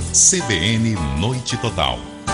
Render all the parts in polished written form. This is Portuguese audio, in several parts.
CBN Noite Total.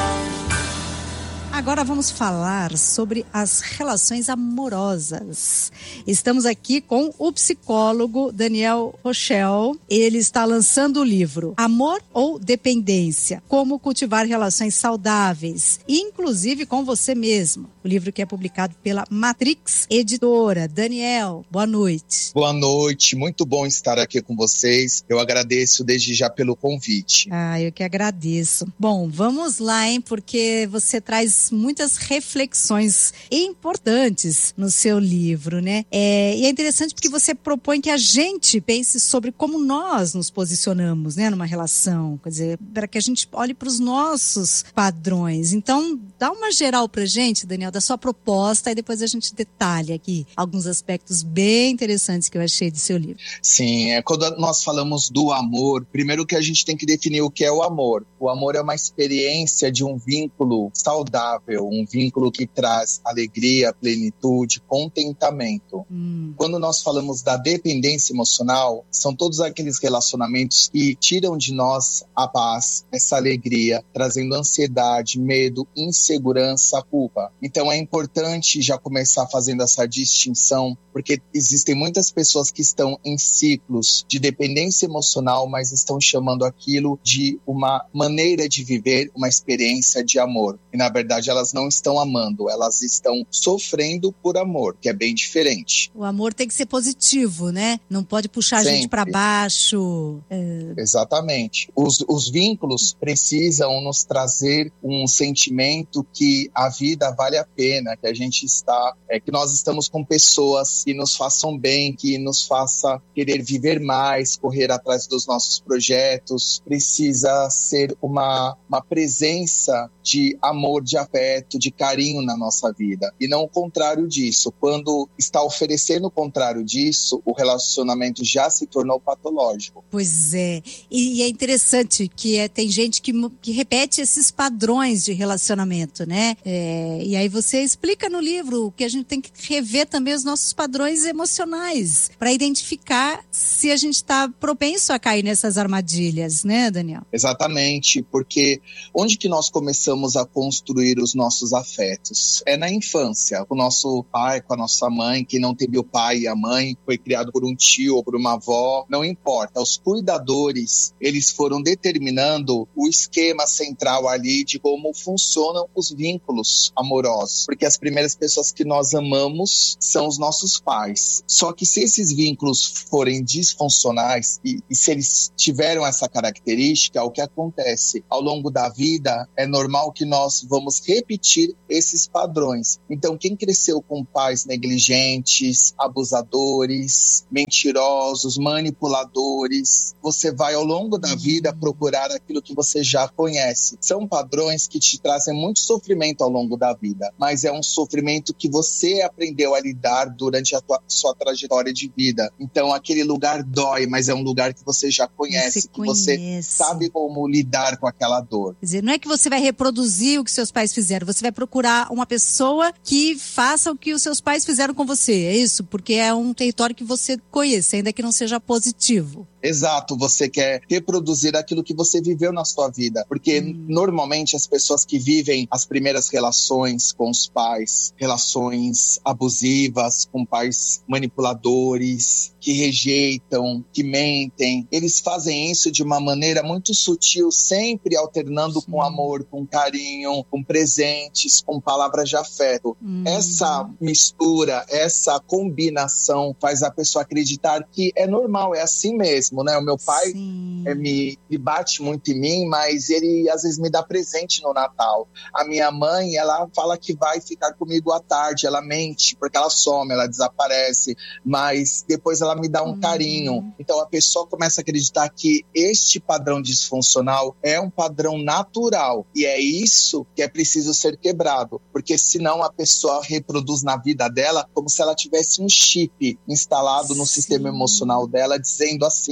Agora vamos falar sobre as relações amorosas. Estamos aqui com o psicólogo Daniel Rochel. Ele está lançando o livro Amor ou Dependência? Como cultivar relações saudáveis, inclusive com você mesmo. O livro que é publicado pela Matrix Editora. Daniel, boa noite. Boa noite, muito bom estar aqui com vocês. Eu agradeço desde já pelo convite. Eu que agradeço. Bom, vamos lá, porque você traz muitas reflexões importantes no seu livro, né? E é interessante porque você propõe que a gente pense sobre como nós nos posicionamos, né, numa relação, quer dizer, para que a gente olhe para os nossos padrões. Então, dá uma geral pra gente, Daniel, da sua proposta, e depois a gente detalha aqui alguns aspectos bem interessantes que eu achei do seu livro. Sim, quando nós falamos do amor, primeiro que a gente tem que definir o que é o amor. O amor é uma experiência de um vínculo saudável, um vínculo que traz alegria, plenitude, contentamento. Quando nós falamos da dependência emocional, são todos aqueles relacionamentos que tiram de nós a paz, essa alegria, trazendo ansiedade, medo, insegurança, culpa. Então é importante já começar fazendo essa distinção, porque existem muitas pessoas que estão em ciclos de dependência emocional, mas estão chamando aquilo de uma maneira de viver, uma experiência de amor. E na verdade elas não estão amando, elas estão sofrendo por amor, que é bem diferente. O amor tem que ser positivo, né? Não pode puxar Sempre. A gente para baixo. Exatamente. Os vínculos precisam nos trazer um sentimento que a vida vale a pena, que a gente que nós estamos com pessoas que nos façam bem, que nos faça querer viver mais, correr atrás dos nossos projetos. Precisa ser uma presença de amor, de afeto, de carinho na nossa vida. E não o contrário disso. Quando está oferecendo o contrário disso, o relacionamento já se tornou patológico. Pois é. E é interessante que tem gente que repete esses padrões de relacionamento, né? E aí você explica no livro que a gente tem que rever também os nossos padrões emocionais para identificar se a gente está propenso a cair nessas armadilhas, né, Daniel? Exatamente, porque onde que nós começamos a construir os nossos afetos? É na infância, com o nosso pai, com a nossa mãe. Quem não teve o pai e a mãe foi criado por um tio ou por uma avó, não importa. Os cuidadores, eles foram determinando o esquema central ali de como funcionam os vínculos amorosos, porque as primeiras pessoas que nós amamos são os nossos pais. Só que se esses vínculos forem disfuncionais e se eles tiveram essa característica, o que acontece ao longo da vida é normal que nós vamos repetir esses padrões. Então, quem cresceu com pais negligentes, abusadores, mentirosos, manipuladores, você vai ao longo da vida procurar aquilo que você já conhece. São padrões que te trazem muito sofrimento ao longo da vida, mas é um sofrimento que você aprendeu a lidar durante a sua trajetória de vida. Então, aquele lugar dói, mas é um lugar que você já conhece, você sabe como lidar com aquela dor. Quer dizer, não é que você vai reproduzir o que seus pais fizeram, você vai procurar uma pessoa que faça o que os seus pais fizeram com você, é isso? Porque é um território que você conhece, ainda que não seja positivo. Exato, você quer reproduzir aquilo que você viveu na sua vida, porque normalmente as pessoas que vivem as primeiras relações com os pais, relações abusivas, com pais manipuladores, que rejeitam, que mentem, eles fazem isso de uma maneira muito sutil, sempre alternando com amor, com carinho, com presentes, com palavras de afeto. Essa mistura, essa combinação faz a pessoa acreditar que é normal, é assim mesmo, né? O meu pai me bate muito em mim, mas ele às vezes me dá presente no Natal. A minha mãe, ela fala que vai ficar comigo à tarde, ela mente, porque ela some, ela desaparece, mas depois ela me dá um carinho. Então a pessoa começa a acreditar que este padrão disfuncional é um padrão natural, e é isso que é preciso ser quebrado, porque senão a pessoa reproduz na vida dela como se ela tivesse um chip instalado no sistema emocional dela, dizendo assim: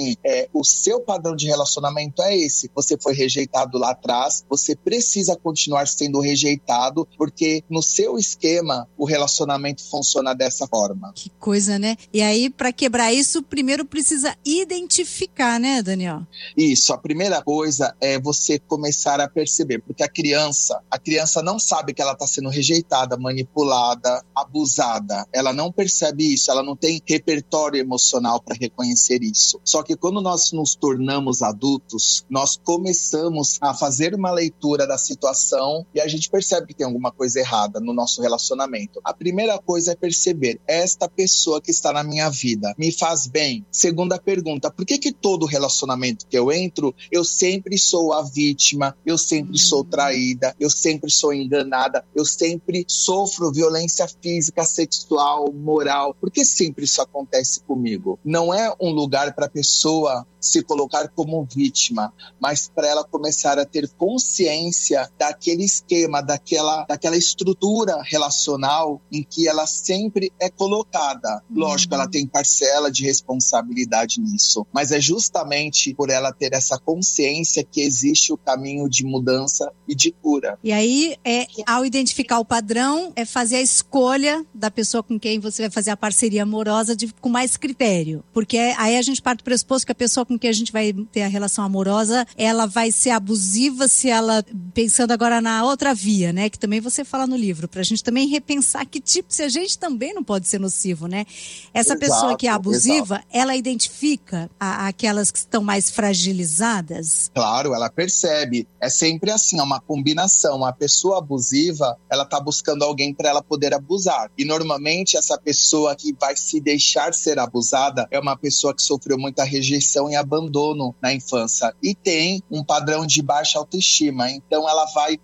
assim, o seu padrão de relacionamento é esse. Você foi rejeitado lá atrás, você precisa continuar sendo rejeitado, porque no seu esquema, o relacionamento funciona dessa forma. Que coisa, né? E aí, para quebrar isso, primeiro precisa identificar, né, Daniel? Isso, a primeira coisa é você começar a perceber, porque a criança não sabe que ela está sendo rejeitada, manipulada, abusada. Ela não percebe isso, ela não tem repertório emocional para reconhecer isso. Só que quando nós nos tornamos adultos, nós começamos a fazer uma leitura da situação e a gente percebe que tem alguma coisa errada no nosso relacionamento. A primeira coisa é perceber, esta pessoa que está na minha vida me faz bem? Segunda pergunta, por que todo relacionamento que eu entro, eu sempre sou a vítima, eu sempre sou traída, eu sempre sou enganada, eu sempre sofro violência física, sexual, moral? Por que sempre isso acontece comigo? Não é um lugar para a pessoa se colocar como vítima, mas para ela começar a ter consciência daquele esquema, daquela estrutura relacional em que ela sempre é colocada. Lógico, ela tem parcela de responsabilidade nisso, mas é justamente por ela ter essa consciência que existe o caminho de mudança e de cura. E aí, ao identificar o padrão, é fazer a escolha da pessoa com quem você vai fazer a parceria amorosa com mais critério. Porque aí a gente parte do pressuposto que a pessoa com quem a gente vai ter a relação amorosa, ela vai ser abusiva se ela, pensando agora na outra via, né, que também você fala no livro, pra gente também repensar que tipo, se a gente também não pode ser nocivo, né? Essa pessoa que é abusiva, ela identifica aquelas que estão mais fragilizadas? Claro, ela percebe. É sempre assim, é uma combinação. A pessoa abusiva, ela tá buscando alguém para ela poder abusar. E normalmente essa pessoa que vai se deixar ser abusada é uma pessoa que sofreu muita rejeição e abandono na infância e tem um padrão de baixa autoestima. Então ela vai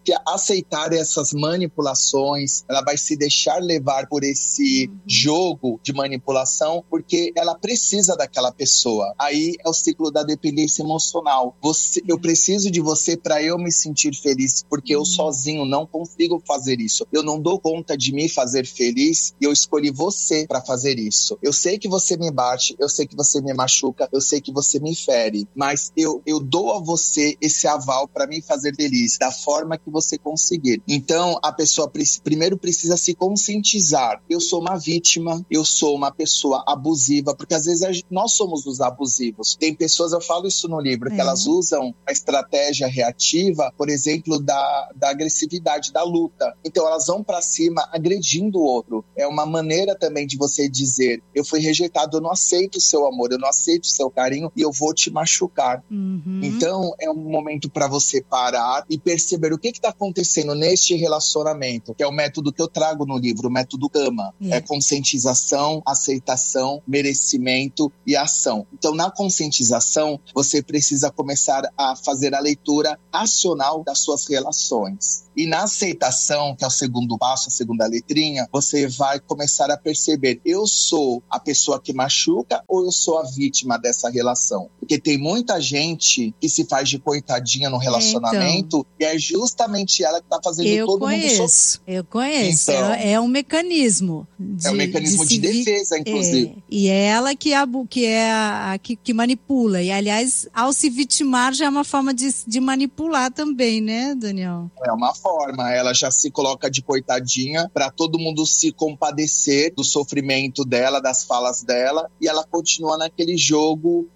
aceitar essas manipulações, ela vai se deixar levar por esse jogo de manipulação porque ela precisa daquela pessoa. Aí é o ciclo da dependência emocional. Eu preciso de você para eu me sentir feliz, porque eu sozinho não consigo fazer isso. Eu não dou conta de me fazer feliz e eu escolhi você para fazer isso. Eu sei que você me bate, eu sei que você me machuca, eu sei que você me fere, mas eu dou a você esse aval para me fazer feliz, da forma que você conseguir. Então, a pessoa primeiro precisa se conscientizar. Eu sou uma vítima, eu sou uma pessoa abusiva, porque às vezes nós somos os abusivos. Tem pessoas, eu falo isso no livro, que elas usam a estratégia reativa, por exemplo, da agressividade, da luta. Então, elas vão para cima agredindo o outro. É uma maneira também de você dizer, eu fui rejeitado, eu não aceito o seu amor, eu não aceito o seu carinho e eu vou te machucar. Então, é um momento para você parar e perceber o que está acontecendo neste relacionamento, que é o método que eu trago no livro, o método Gama. É conscientização, aceitação, merecimento e ação. Então, na conscientização, você precisa começar a fazer a leitura racional das suas relações. E na aceitação, que é o segundo passo, a segunda letrinha, você vai começar a perceber, eu sou a pessoa que machuca ou eu sou a vítima dessa relação? Porque tem muita gente que se faz de coitadinha no relacionamento e é justamente ela que está fazendo todo mundo sofrer. Eu conheço. Então, é um mecanismo. É um mecanismo de defesa, inclusive. E é ela que é a que manipula. E, aliás, ao se vitimar já é uma forma de manipular também, né, Daniel? É uma forma. Ela já se coloca de coitadinha para todo mundo se compadecer do sofrimento dela, das falas dela, e ela continua naquele jogo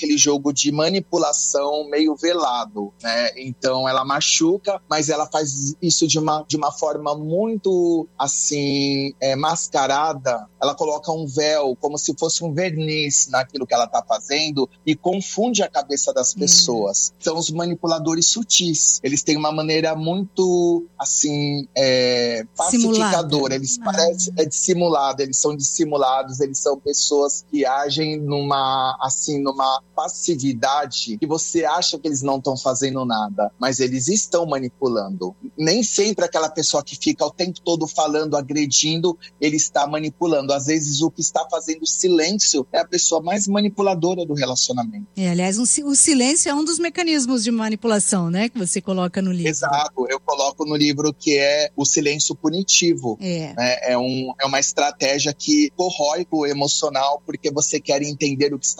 de manipulação meio velado, né? Então ela machuca, mas ela faz isso de uma forma muito assim, mascarada. Ela coloca um véu, como se fosse um verniz naquilo que ela está fazendo e confunde a cabeça das pessoas. São os manipuladores sutis. Eles têm uma maneira muito assim, pacificadora. Eles parecem dissimulado, eles são dissimulados, eles são pessoas que agem numa passividade que você acha que eles não estão fazendo nada, mas eles estão manipulando. Nem sempre aquela pessoa que fica o tempo todo falando, agredindo, ele está manipulando. Às vezes o que está fazendo silêncio é a pessoa mais manipuladora do relacionamento. Aliás, o silêncio é um dos mecanismos de manipulação, né, que você coloca no livro. Exato, eu coloco no livro que é o silêncio punitivo. Né? É uma estratégia que corrói o emocional porque você quer entender o que está acontecendo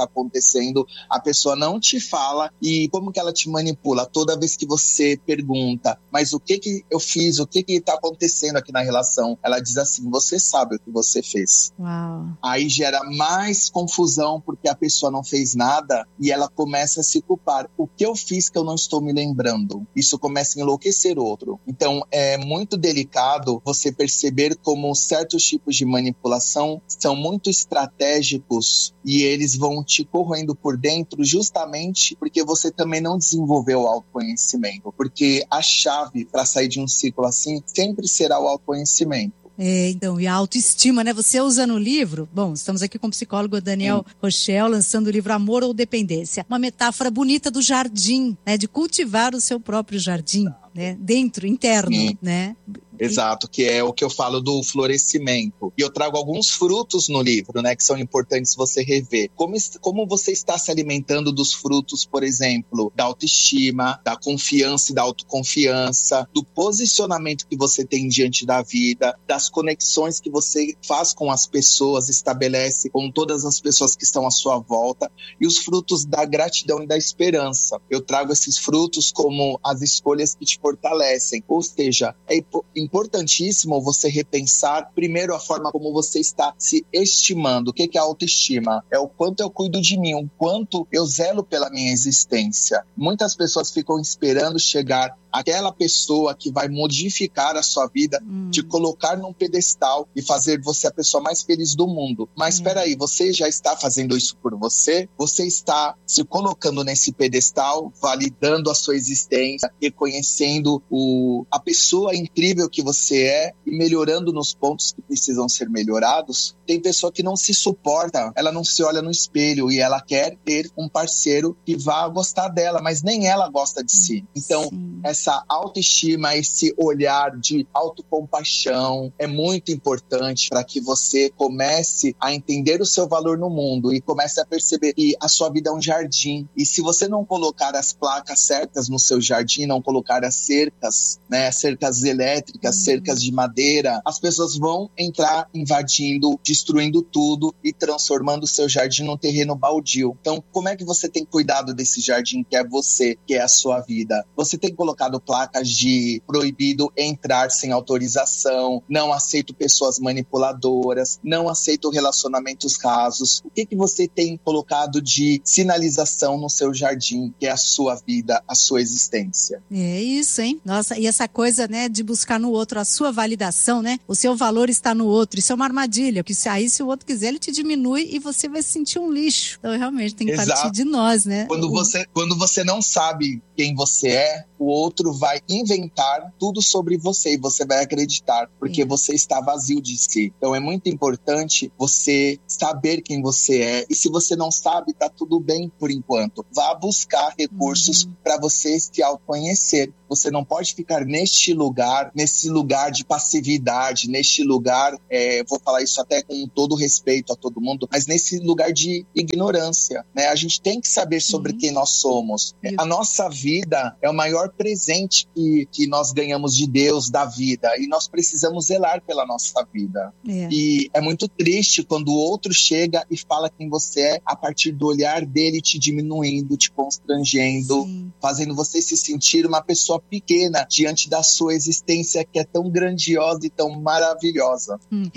acontecendo, a pessoa não te fala. E como que ela te manipula? Toda vez que você pergunta, mas o que eu fiz? O que está acontecendo aqui na relação? Ela diz assim, você sabe o que você fez. Uau. Aí gera mais confusão porque a pessoa não fez nada e ela começa a se culpar. O que eu fiz que eu não estou me lembrando? Isso começa a enlouquecer o outro. Então é muito delicado você perceber como certos tipos de manipulação são muito estratégicos e eles vão te corroendo por dentro justamente porque você também não desenvolveu o autoconhecimento. Porque a chave para sair de um ciclo assim sempre será o autoconhecimento. Então, e a autoestima, né? Você usa no livro, bom, estamos aqui com o psicólogo Daniel Rochel, lançando o livro Amor ou Dependência, uma metáfora bonita do jardim, né? De cultivar o seu próprio jardim, né? Dentro, interno, né? Exato, que é o que eu falo do florescimento. E eu trago alguns frutos no livro, né, que são importantes você rever. Como você está se alimentando dos frutos, por exemplo, da autoestima, da confiança e da autoconfiança, do posicionamento que você tem diante da vida, das conexões que você faz com as pessoas, estabelece com todas as pessoas que estão à sua volta, e os frutos da gratidão e da esperança. Eu trago esses frutos como as escolhas que te fortalecem. Ou seja, é importantíssimo você repensar primeiro a forma como você está se estimando. O que é autoestima? É o quanto eu cuido de mim, o quanto eu zelo pela minha existência. Muitas pessoas ficam esperando chegar aquela pessoa que vai modificar a sua vida, te colocar num pedestal e fazer você a pessoa mais feliz do mundo. Mas espera aí, você já está fazendo isso por você? Você está se colocando nesse pedestal, validando a sua existência, reconhecendo a pessoa incrível que você é e melhorando nos pontos que precisam ser melhorados? Tem pessoa que não se suporta, ela não se olha no espelho e ela quer ter um parceiro que vá gostar dela, mas nem ela gosta de si. Então, essa autoestima, esse olhar de autocompaixão é muito importante para que você comece a entender o seu valor no mundo e comece a perceber que a sua vida é um jardim. E se você não colocar as placas certas no seu jardim, não colocar as cercas, né, cercas elétricas, cercas de madeira, as pessoas vão entrar invadindo, destruindo tudo e transformando o seu jardim num terreno baldio. Então, como é que você tem cuidado desse jardim que é você, que é a sua vida? Você tem colocado placas de proibido entrar sem autorização, não aceito pessoas manipuladoras, não aceito relacionamentos rasos. O que você tem colocado de sinalização no seu jardim, que é a sua vida, a sua existência? É isso, hein? Nossa, e essa coisa, né, de buscar no outro a sua validação, né? O seu valor está no outro. Isso é uma armadilha, porque aí se o outro quiser, ele te diminui e você vai se sentir um lixo. Então, realmente, tem que partir de nós, né? Quando você não sabe quem você é, o outro vai inventar tudo sobre você e você vai acreditar, porque você está vazio de si. Então é muito importante você saber quem você é, e se você não sabe, tá tudo bem por enquanto. Vá buscar recursos para você se autoconhecer. Você não pode ficar nesse lugar de passividade, neste lugar, vou falar isso até com todo respeito a todo mundo, mas nesse lugar de ignorância, né? A gente tem que saber sobre quem nós somos. A nossa vida é o maior presente que nós ganhamos de Deus, da vida, e nós precisamos zelar pela nossa vida. E é muito triste quando o outro chega e fala quem você é a partir do olhar dele te diminuindo, te constrangendo, fazendo você se sentir uma pessoa pequena diante da sua existência que é tão grandiosa e tão maravilhosa.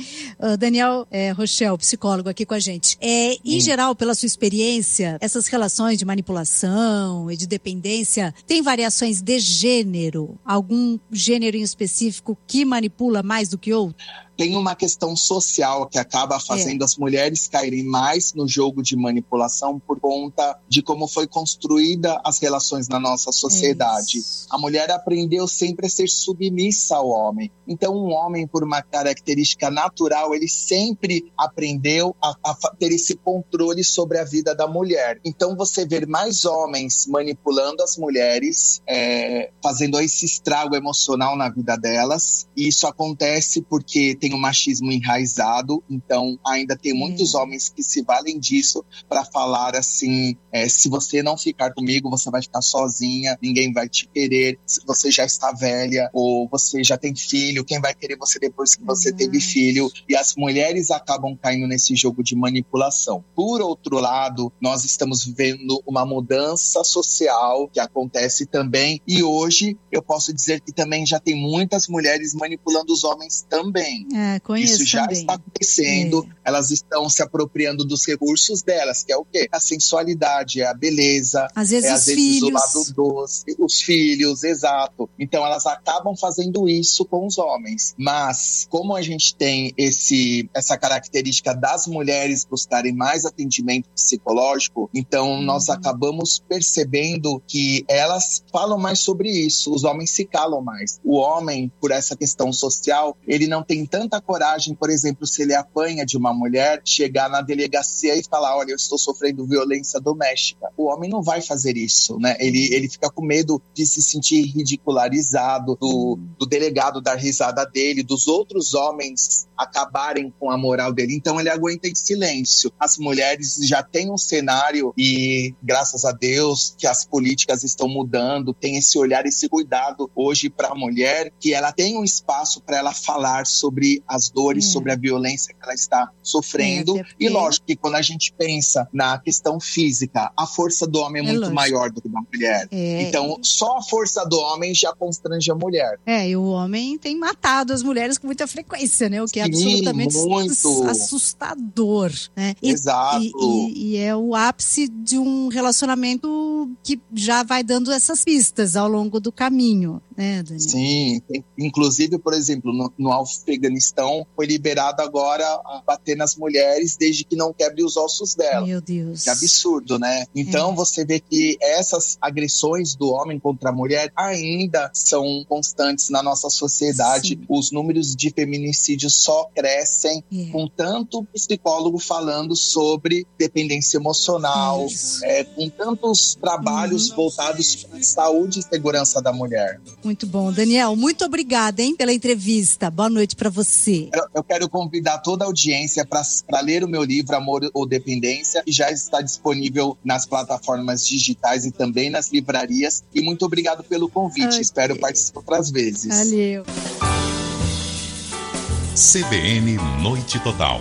Daniel Rochel, psicólogo aqui com a gente. Em geral, pela sua experiência, essas relações de manipulação e de dependência têm variações de gênero? Algum gênero em específico que manipula mais do que outro? Tem uma questão social que acaba fazendo as mulheres caírem mais no jogo de manipulação por conta de como foi construída as relações na nossa sociedade. A mulher aprendeu sempre a ser submissa ao homem. Então, um homem, por uma característica natural, ele sempre aprendeu a ter esse controle sobre a vida da mulher. Então, você vê mais homens manipulando as mulheres, fazendo esse estrago emocional na vida delas. E isso acontece porque tem o machismo enraizado, então ainda tem muitos homens que se valem disso para falar assim, se você não ficar comigo, você vai ficar sozinha, ninguém vai te querer, você já está velha, ou você já tem filho, quem vai querer você depois que você teve filho? E as mulheres acabam caindo nesse jogo de manipulação. Por outro lado, nós estamos vivendo uma mudança social que acontece também, e hoje eu posso dizer que também já tem muitas mulheres manipulando os homens também. Isso já também está acontecendo, elas estão se apropriando dos recursos delas, que é o quê? A sensualidade, é a beleza, às vezes o lado doce, os filhos, exato. Então elas acabam fazendo isso com os homens. Mas como a gente tem essa característica das mulheres buscarem mais atendimento psicológico, então nós acabamos percebendo que elas falam mais sobre isso, os homens se calam mais. O homem, por essa questão social, ele não tem tanta coragem, por exemplo, se ele apanha de uma mulher, chegar na delegacia e falar, olha, eu estou sofrendo violência doméstica. O homem não vai fazer isso, né? Ele fica com medo de se sentir ridicularizado, do delegado dar risada dele, dos outros homens acabarem com a moral dele. Então ele aguenta em silêncio. As mulheres já têm um cenário e, graças a Deus, que as políticas estão mudando, tem esse olhar, esse cuidado hoje para a mulher, que ela tem um espaço para ela falar sobre as dores, sobre a violência que ela está sofrendo. E lógico que quando a gente pensa na questão física, a força do homem é muito maior do que da mulher. Então, só a força do homem já constrange a mulher. E o homem tem matado as mulheres com muita frequência, né? O que é absolutamente assustador, né? Exato. E é o ápice de um relacionamento que já vai dando essas pistas ao longo do caminho, né, Daniel? Sim, inclusive, por exemplo, no Afeganistão foi liberado agora a bater nas mulheres desde que não quebre os ossos dela. Meu Deus. Que absurdo, né? Então você vê que essas agressões do homem contra a mulher ainda são constantes na nossa sociedade. Sim. Os números de feminicídio só crescem, com tanto psicólogo falando sobre dependência emocional, com tantos trabalhos voltados para a saúde e segurança da mulher. Muito bom. Daniel, muito obrigada, hein, pela entrevista. Boa noite para você. Eu quero convidar toda a audiência para ler o meu livro Amor ou Dependência, que já está disponível nas plataformas digitais e também nas livrarias. E muito obrigado pelo convite. Espero participar outras vezes. Valeu. CBN Noite Total.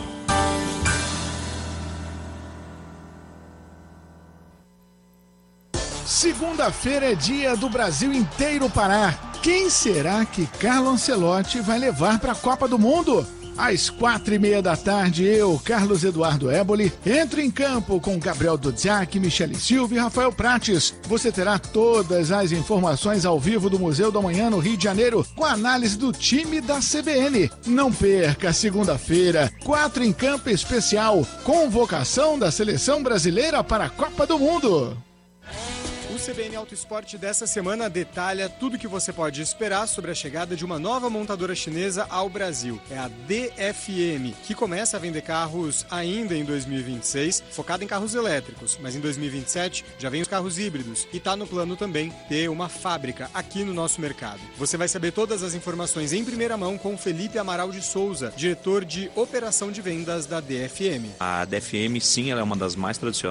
Segunda-feira é dia do Brasil inteiro parar. Quem será que Carlo Ancelotti vai levar para a Copa do Mundo? Às 4:30 eu, Carlos Eduardo Éboli, entro em campo com Gabriel Dudziak, Michele Silva e Rafael Prates. Você terá todas as informações ao vivo do Museu da Manhã no Rio de Janeiro, com a análise do time da CBN. Não perca, segunda-feira, 4 em campo especial, convocação da seleção brasileira para a Copa do Mundo. O CBN Auto Esporte dessa semana detalha tudo o que você pode esperar sobre a chegada de uma nova montadora chinesa ao Brasil. É a DFM, que começa a vender carros ainda em 2026, focada em carros elétricos, mas em 2027 já vem os carros híbridos e está no plano também ter uma fábrica aqui no nosso mercado. Você vai saber todas as informações em primeira mão com Felipe Amaral de Souza, diretor de operação de vendas da DFM. A DFM, sim, ela é uma das mais tradicionais